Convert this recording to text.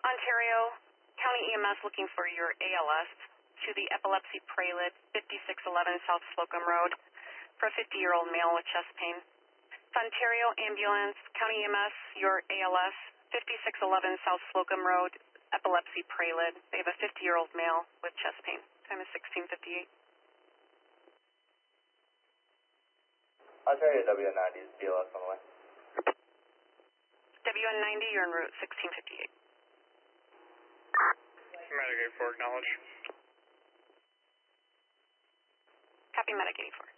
Ontario, County EMS looking for your ALS to the Epilepsy Prelude, 5611 South Slocum Road, for a 50-year-old male with chest pain. Ontario Ambulance, County EMS, your ALS, 5611 South Slocum Road, Epilepsy Prelude. They have a 50-year-old male with chest pain. Time is 16:58. Ontario WN90 is BLS on the way. WN90, you're en route, 16:58. Medic 84, acknowledge. Copy, Medic 84.